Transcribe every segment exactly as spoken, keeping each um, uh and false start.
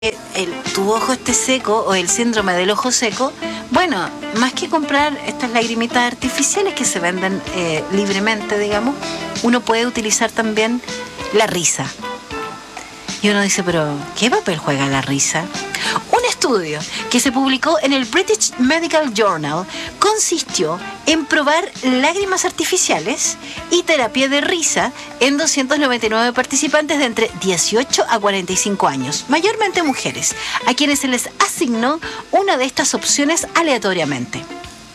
el, tu ojo esté seco o el síndrome del ojo seco, bueno, más que comprar estas lagrimitas artificiales que se venden eh, libremente, digamos, uno puede utilizar también la risa. Y uno dice, pero ¿qué papel juega la risa? Un estudio que se publicó en el British Medical Journal consistió en probar lágrimas artificiales y terapia de risa en doscientos noventa y nueve participantes de entre dieciocho a cuarenta y cinco años, mayormente mujeres, a quienes se les asignó una de estas opciones aleatoriamente.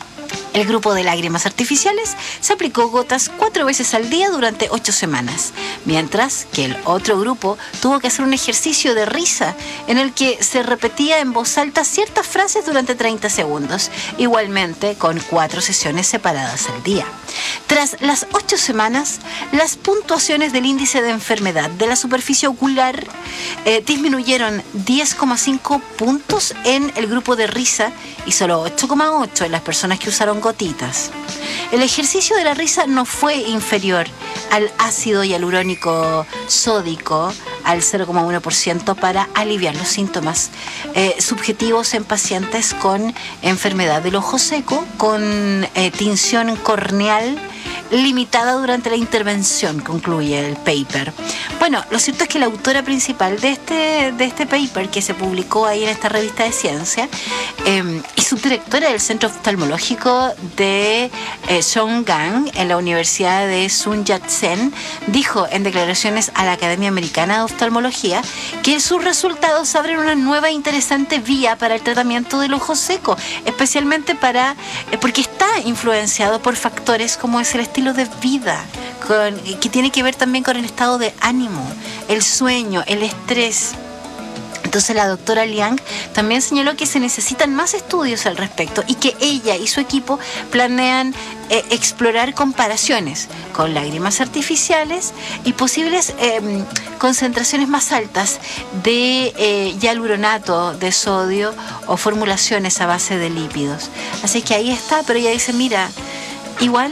El grupo de lágrimas artificiales se aplicó gotas cuatro veces al día durante ocho semanas, mientras que el otro grupo tuvo que hacer un ejercicio de risa en el que se repetía en voz alta ciertas frases durante treinta segundos, igualmente con cuatro sesiones separadas al día. Tras las ocho semanas, las puntuaciones del índice de enfermedad de la superficie ocular eh, disminuyeron diez coma cinco puntos en el grupo de risa y solo ocho coma ocho en las personas que usaron gotitas. El ejercicio de la risa no fue inferior al ácido hialurónico sódico, al cero coma uno por ciento, para aliviar los síntomas eh, subjetivos en pacientes con enfermedad del ojo seco, con eh, tinción corneal limitada durante la intervención, concluye el paper. Bueno, lo cierto es que la autora principal de este, de este paper, que se publicó ahí en esta revista de ciencia, eh, y subdirectora del Centro Oftalmológico de eh, Songgang en la Universidad de Sun Yat-sen, dijo en declaraciones a la Academia Americana de Oftalmología que sus resultados abren una nueva e interesante vía para el tratamiento del ojo seco, especialmente para eh, porque está influenciado por factores como es el estilo de vida, con, que tiene que ver también con el estado de ánimo, el sueño, el estrés. Entonces la doctora Liang también señaló que se necesitan más estudios al respecto y que ella y su equipo planean eh, explorar comparaciones con lágrimas artificiales y posibles eh, concentraciones más altas de eh, hialuronato de sodio o formulaciones a base de lípidos. Así que ahí está, pero ella dice, mira, igual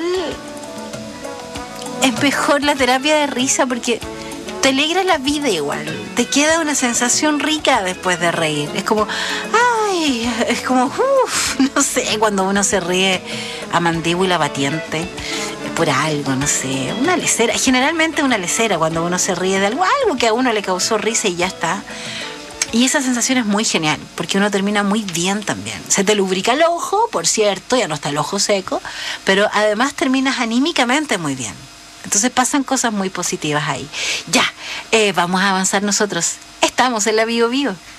es mejor la terapia de risa porque te alegra la vida igual, te queda una sensación rica después de reír. Es como, ay, es como, uff, no sé, cuando uno se ríe a mandíbula batiente por algo, no sé, una lesera, generalmente una lesera cuando uno se ríe de algo, algo que a uno le causó risa y ya está. Y esa sensación es muy genial, porque uno termina muy bien también. Se te lubrica el ojo, por cierto, ya no está el ojo seco, pero además terminas anímicamente muy bien. Entonces pasan cosas muy positivas ahí. Ya, eh, vamos a avanzar nosotros. Estamos en la Bio Bio.